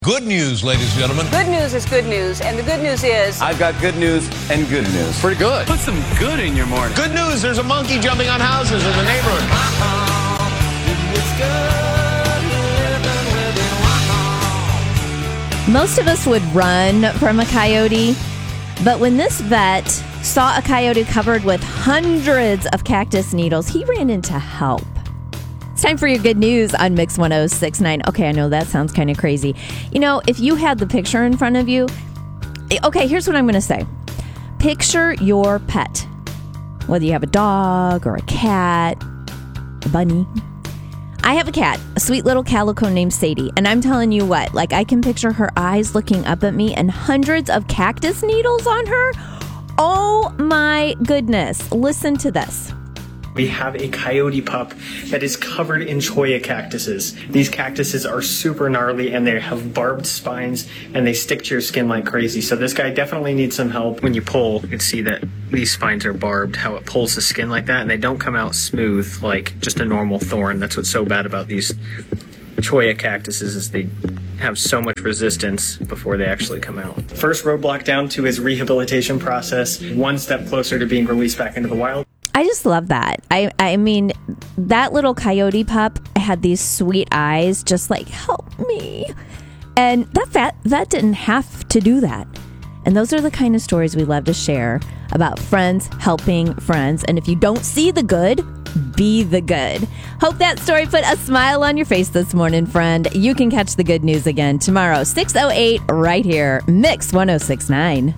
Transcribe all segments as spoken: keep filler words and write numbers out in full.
good news, ladies and gentlemen. Good news is good news, and the good news is... I've got good news and good news. Pretty good. Put some good in your morning. Good news, there's a monkey jumping on houses in the neighborhood. Most of us would run from a coyote, but when this vet saw a coyote covered with hundreds of cactus needles, he ran in to help. It's time for your good news on Mix one oh six point nine. Okay, I know that sounds kind of crazy. You know, if you had the picture in front of you, okay, here's what I'm going to say. Picture your pet, whether you have a dog or a cat, a bunny. I have a cat, a sweet little calico named Sadie, and I'm telling you what, like I can picture her eyes looking up at me and hundreds of cactus needles on her. Oh my goodness. Listen to this. We have a coyote pup that is covered in cholla cactuses. These cactuses are super gnarly and they have barbed spines and they stick to your skin like crazy. So this guy definitely needs some help. When you pull, you can see that these spines are barbed, how it pulls the skin like that, and they don't come out smooth like just a normal thorn. That's what's so bad about these cholla cactuses is they have so much resistance before they actually come out. First roadblock down to his rehabilitation process, one step closer to being released back into the wild. I just love that. I, I mean, that little coyote pup had these sweet eyes, just like, help me. And that vet, that didn't have to do that. And those are the kind of stories we love to share about friends helping friends. And if you don't see the good, be the good. Hope that story put a smile on your face this morning, friend. You can catch the good news again tomorrow, six oh eight, right here, Mix one oh six point nine.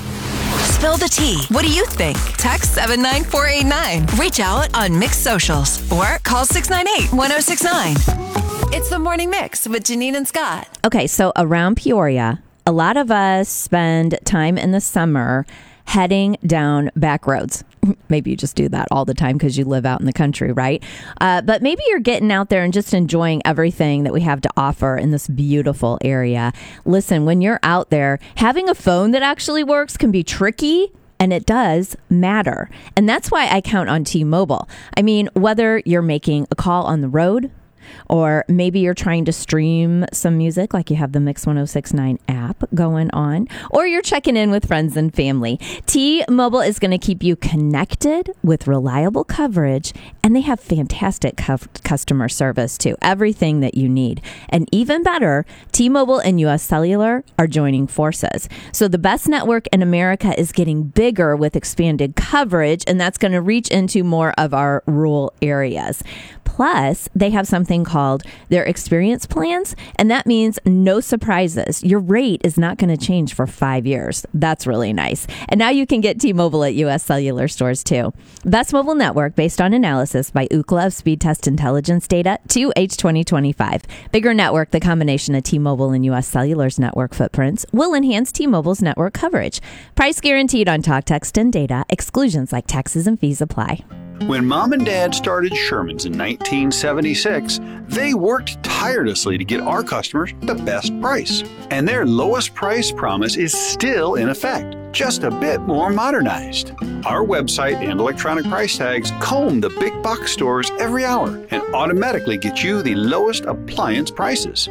Spill the tea. What do you think? Text seven nine four eight nine. Reach out on Mix Socials or call six nine eight, one oh six nine. It's the Morning Mix with Janine and Scott. Okay, so around Peoria, a lot of us spend time in the summer heading down back roads. Maybe you just do that all the time because you live out in the country, right? Uh, but maybe you're getting out there and just enjoying everything that we have to offer in this beautiful area. Listen, when you're out there, having a phone that actually works can be tricky. And it does matter. And that's why I count on T-Mobile. I mean, whether you're making a call on the road, or maybe you're trying to stream some music like you have the Mix one oh six point nine app going on, or you're checking in with friends and family. T-Mobile is going to keep you connected with reliable coverage, and they have fantastic cu- customer service too. Everything that you need. And even better, T-Mobile and U S Cellular are joining forces. So the best network in America is getting bigger with expanded coverage, and that's going to reach into more of our rural areas. Plus, they have something called their experience plans, and that means no surprises. Your rate is not going to change for five years. That's really nice. And now you can get T-Mobile at U S Cellular stores too. Best mobile network based on analysis by Ookla of Speed Test Intelligence data to H twenty twenty-five. Bigger network, the combination of T-Mobile and U S Cellular's network footprints will enhance T-Mobile's network coverage. Price guaranteed on talk, text, and data. Exclusions like taxes and fees apply. When Mom and Dad started Sherman's in nineteen seventy-six, they worked tirelessly to get our customers the best price. And their lowest price promise is still in effect, just a bit more modernized. Our website and electronic price tags comb the big box stores every hour and automatically get you the lowest appliance prices.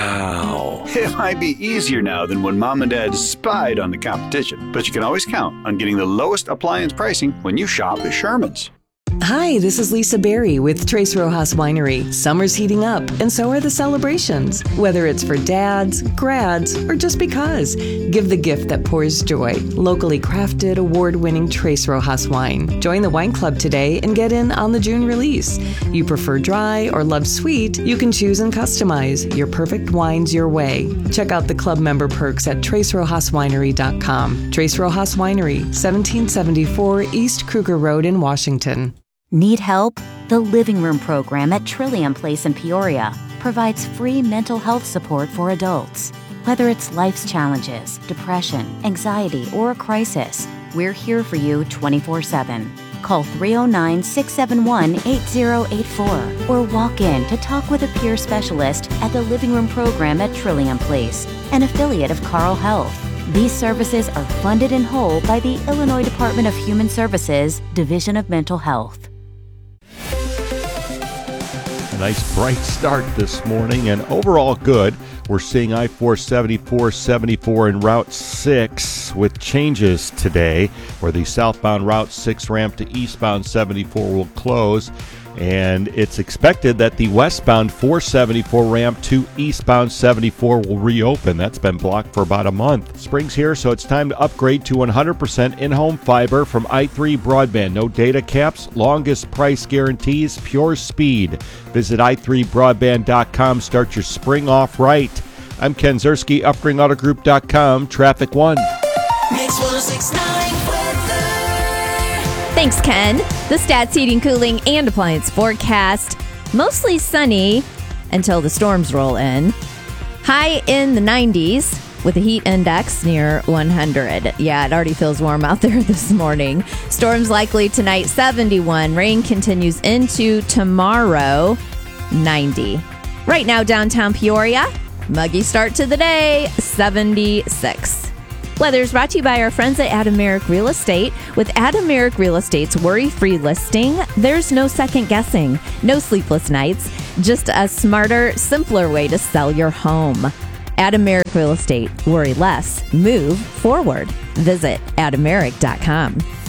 Wow. It might be easier now than when Mom and Dad spied on the competition, but you can always count on getting the lowest appliance pricing when you shop at Sherman's. Hi, this is Lisa Berry with Tres Rojas Winery. Summer's heating up, and so are the celebrations. Whether it's for dads, grads, or just because, give the gift that pours joy. Locally crafted, award-winning Tres Rojas wine. Join the wine club today and get in on the June release. You prefer dry or love sweet? You can choose and customize your perfect wines your way. Check out the club member perks at tres rojas winery dot com. Tres Rojas Winery, seventeen seventy-four East Kruger Road in Washington. Need help? The Living Room program at Trillium Place in Peoria provides free mental health support for adults. Whether it's life's challenges, depression, anxiety, or a crisis, we're here for you twenty-four seven. Call three oh nine, six seven one, eight oh eight four or walk in to talk with a peer specialist at the Living Room program at Trillium Place, an affiliate of Carle Health. These services are funded in whole by the Illinois Department of Human Services, Division of Mental Health. A nice bright start this morning and overall good. We're seeing I four seventy-four seventy-four and Route six with changes today, where the southbound Route six ramp to eastbound seventy-four will close. And it's expected that the westbound four seventy-four ramp to eastbound seventy-four will reopen. That's been blocked for about a month. Spring's here, so it's time to upgrade to one hundred percent in-home fiber from i three Broadband. No data caps, longest price guarantees, pure speed. Visit i three broadband dot com. Start your spring off right. I'm Ken Zerski, upgrade auto group dot com. Traffic one. Mix one oh six point nine weather. Thanks, Ken. The Stats Heating, Cooling, and Appliance forecast. Mostly sunny until the storms roll in. High in the nineties with a heat index near one hundred. Yeah, it already feels warm out there this morning. Storms likely tonight, seventy-one. Rain continues into tomorrow, ninety. Right now, downtown Peoria, muggy start to the day, seventy-six. Weather's brought to you by our friends at Adameric Real Estate. With Adameric Real Estate's worry-free listing, there's no second guessing, no sleepless nights, just a smarter, simpler way to sell your home. Adameric Real Estate. Worry less. Move forward. Visit adameric dot com.